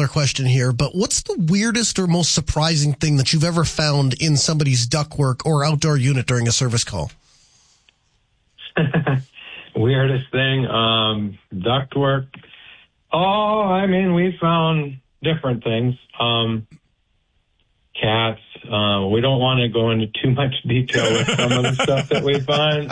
$1 question here, but what's the weirdest or most surprising thing that you've ever found in somebody's ductwork or outdoor unit during a service call? Weirdest thing, ductwork. Oh, I mean, we found different things. Cats. We don't want to go into too much detail with some of the stuff that we find.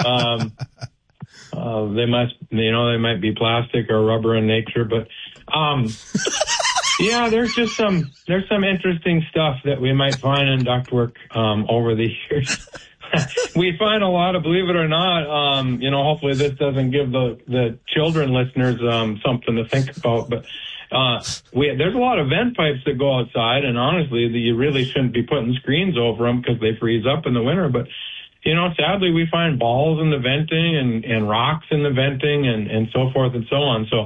They might be plastic or rubber in nature, but yeah, there's some interesting stuff that we might find in ductwork over the years. We find a lot of, believe it or not, hopefully this doesn't give the children listeners something to think about, but there's a lot of vent pipes that go outside, and honestly, you really shouldn't be putting screens over them because they freeze up in the winter, but sadly, we find balls in the venting and rocks in the venting and so forth and so on. So,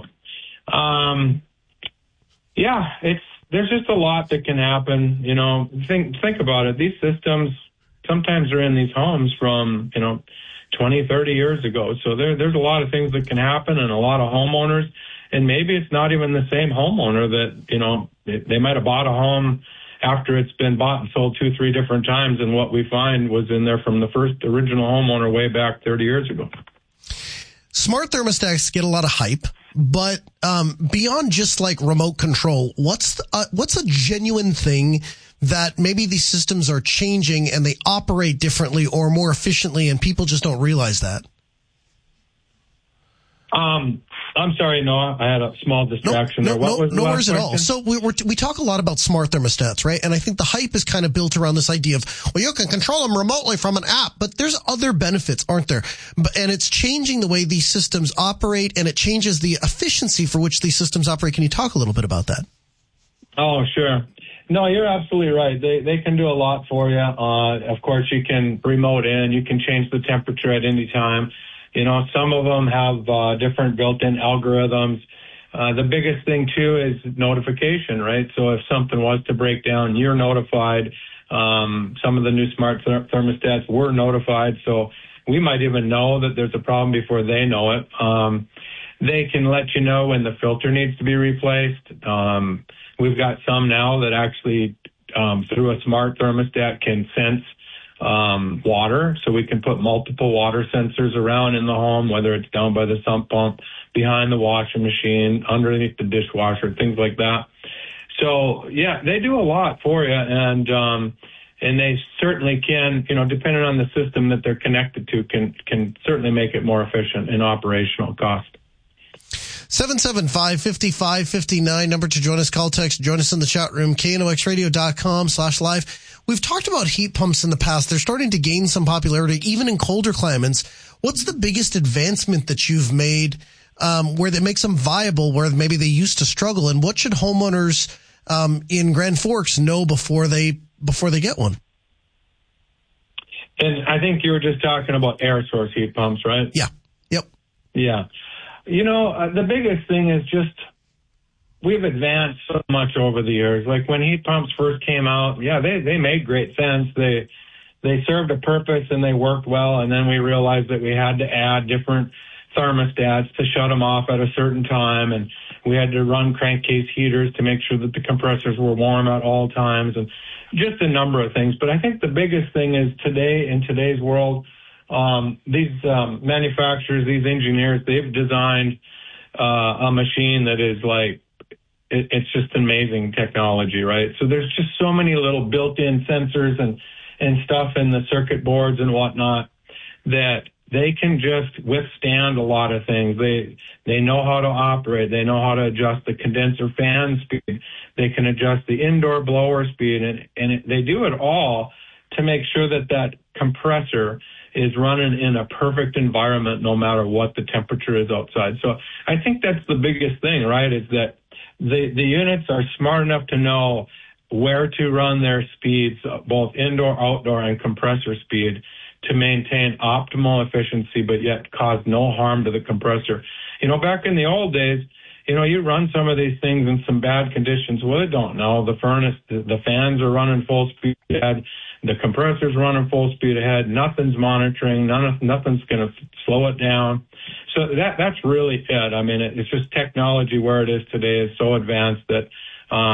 there's just a lot that can happen. Think about it. These systems, sometimes they're in these homes from, 20, 30 years ago. So there's a lot of things that can happen, and a lot of homeowners, and maybe it's not even the same homeowner that, they might have bought a home after it's been bought and sold 2-3 different times, and what we find was in there from the first original homeowner way back 30 years ago. Smart thermostats get a lot of hype, but beyond just like remote control, what's a genuine thing that maybe these systems are changing and they operate differently or more efficiently, and people just don't realize that? I'm sorry, Noah. I had a small distraction there. What was the last worries at all. question? So we talk a lot about smart thermostats, right? And I think the hype is kind of built around this idea of, well, you can control them remotely from an app, but there's other benefits, aren't there? And it's changing the way these systems operate, and it changes the efficiency for which these systems operate. Can you talk a little bit about that? Oh, sure. No, you're absolutely right. They can do a lot for you. Of course, you can remote in. You can change the temperature at any time. Some of them have different built-in algorithms. The biggest thing, too, is notification, right? So if something was to break down, you're notified. Some of the new smart thermostats were notified, so we might even know that there's a problem before they know it. They can let you know when the filter needs to be replaced. We've got some now that actually, through a smart thermostat, can sense water, so we can put multiple water sensors around in the home, whether it's down by the sump pump, behind the washing machine, underneath the dishwasher, things like that. So yeah, they do a lot for you, and they certainly can, depending on the system that they're connected to, can certainly make it more efficient in operational cost. 775-5559, number to join us, call, text, join us in the chat room, knoxradio.com/live. We've talked about heat pumps in the past. They're starting to gain some popularity, even in colder climates. What's the biggest advancement that you've made where that makes them viable, where maybe they used to struggle? And what should homeowners in Grand Forks know before they get one? And I think you were just talking about air source heat pumps, right? Yeah. Yep. Yeah. The biggest thing is just we've advanced so much over the years. Like when heat pumps first came out, yeah, they made great sense. They served a purpose and they worked well. And then we realized that we had to add different thermostats to shut them off at a certain time. And we had to run crankcase heaters to make sure that the compressors were warm at all times, and just a number of things. But I think the biggest thing is today, in today's world, these manufacturers, these engineers, they've designed a machine that is like, it's just amazing technology, right? So there's just so many little built-in sensors and stuff in the circuit boards and whatnot that they can just withstand a lot of things. They know how to operate. They know how to adjust the condenser fan speed. They can adjust the indoor blower speed, and they do it all to make sure that compressor is running in a perfect environment no matter what the temperature is outside. So I think that's the biggest thing, right, is that the units are smart enough to know where to run their speeds, both indoor, outdoor, and compressor speed, to maintain optimal efficiency but yet cause no harm to the compressor. Back in the old days, you run some of these things in some bad conditions. Well, they don't know. The furnace, the fans are running full speed ahead. The compressor's running full speed ahead. Nothing's monitoring. Nothing's going to slow it down. So that's really it. I mean, it's just technology where it is today is so advanced that